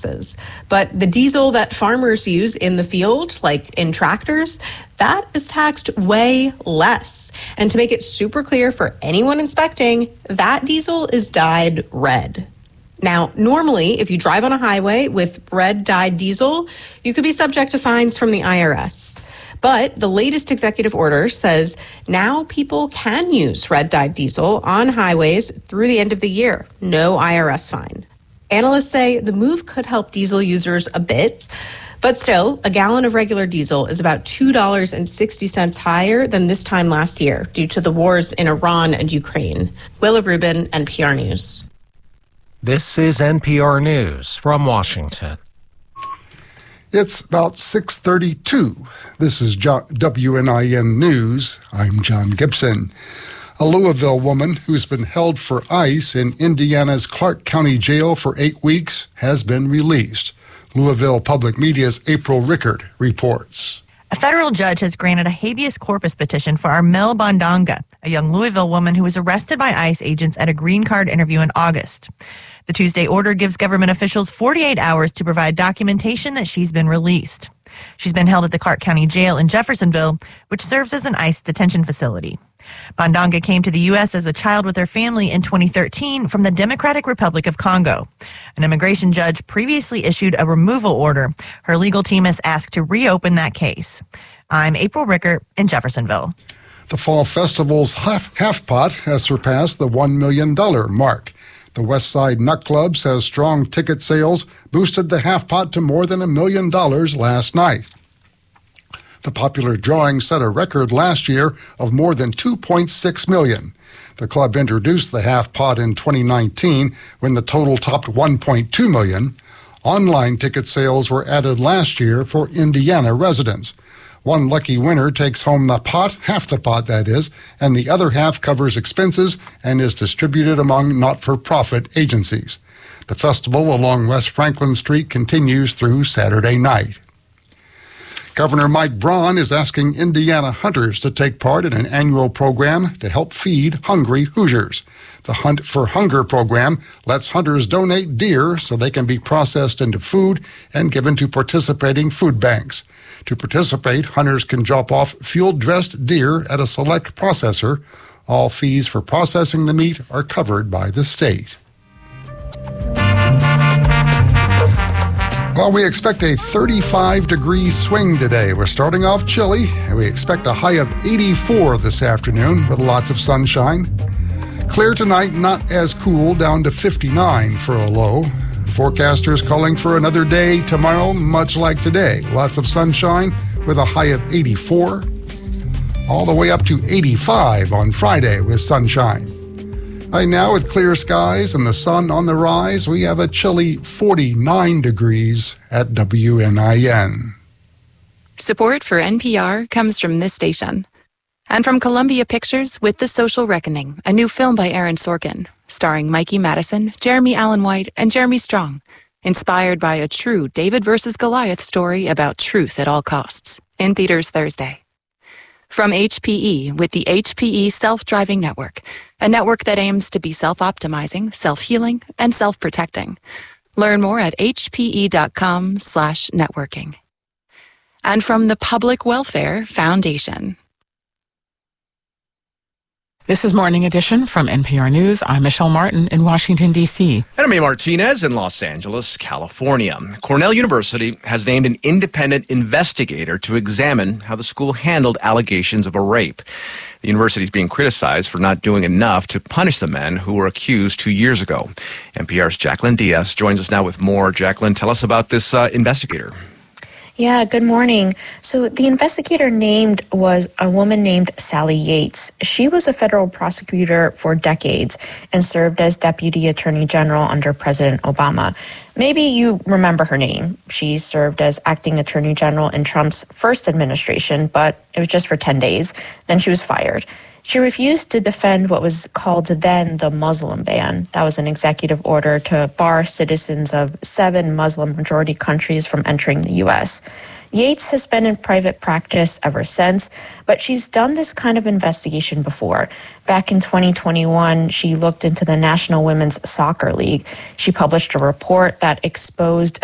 taxes. But the diesel that farmers use in the field, like in tractors, that is taxed way less. And to make it super clear for anyone inspecting, that diesel is dyed red. Now, normally, if you drive on a highway with red dyed diesel, you could be subject to fines from the IRS. But the latest executive order says now people can use red dyed diesel on highways through the end of the year. No IRS fine. Analysts say the move could help diesel users a bit, but still, a gallon of regular diesel is about $2.60 higher than this time last year due to the wars in Iran and Ukraine. Willa Rubin, NPR News. This is NPR News from Washington. It's about 6:32. This is WNIN News. I'm John Gibson. A Louisville woman who's been held for ICE in Indiana's Clark County Jail for 8 weeks has been released. Louisville Public Media's April Rickard reports. A federal judge has granted a habeas corpus petition for Armel Bandanga, a young Louisville woman who was arrested by ICE agents at a green card interview in August. The Tuesday order gives government officials 48 hours to provide documentation that she's been released. She's been held at the Clark County Jail in Jeffersonville, which serves as an ICE detention facility. Bandanga came to the U.S. as a child with her family in 2013 from the Democratic Republic of Congo. An immigration judge previously issued a removal order. Her legal team has asked to reopen that case. I'm April Rickert in Jeffersonville. The Fall Festival's half pot has surpassed the $1 million mark. The West Side Nut Club says strong ticket sales boosted the half pot to more than $1 million last night. The popular drawing set a record last year of more than $2.6 million. The club introduced the half pot in 2019 when the total topped $1.2 million. Online ticket sales were added last year for Indiana residents. One lucky winner takes home the pot, half the pot that is, and the other half covers expenses and is distributed among not-for-profit agencies. The festival along West Franklin Street continues through Saturday night. Governor Mike Braun is asking Indiana hunters to take part in an annual program to help feed hungry Hoosiers. The Hunt for Hunger program lets hunters donate deer so they can be processed into food and given to participating food banks. To participate, hunters can drop off field-dressed deer at a select processor. All fees for processing the meat are covered by the state. Well, we expect a 35-degree swing today. We're starting off chilly, and we expect a high of 84 this afternoon with lots of sunshine. Clear tonight, not as cool, down to 59 for a low. Forecasters calling for another day tomorrow, much like today. Lots of sunshine with a high of 84, all the way up to 85 on Friday with sunshine. Right now, with clear skies and the sun on the rise, we have a chilly 49 degrees at WNIN. Support for NPR comes from this station. And from Columbia Pictures with The Social Reckoning, a new film by Aaron Sorkin, starring Mikey Madison, Jeremy Allen White, and Jeremy Strong. Inspired by a true David versus Goliath story about truth at all costs. In theaters Thursday. From HPE with the HPE Self-Driving Network, a network that aims to be self-optimizing, self-healing, and self-protecting. Learn more at hpe.com/networking. And from the Public Welfare Foundation. This is Morning Edition from NPR News. I'm Michelle Martin in Washington, D.C. And I'm A. Martinez in Los Angeles, California. Cornell University has named an independent investigator to examine how the school handled allegations of a rape. The university is being criticized for not doing enough to punish the men who were accused 2 years ago. NPR's Jacqueline Diaz joins us now with more. Jacqueline, tell us about this investigator. Yeah, good morning. So the investigator named was a woman named Sally Yates. She was a federal prosecutor for decades and served as Deputy Attorney General under President Obama. Maybe you remember her name. She served as acting Attorney General in Trump's first administration, but it was just for 10 days. Then she was fired. She refused to defend what was called then the Muslim ban. That was an executive order to bar citizens of 7 Muslim-majority countries from entering the U.S. Yates has been in private practice ever since, but she's done this kind of investigation before. Back in 2021, she looked into the National Women's Soccer League. She published a report that exposed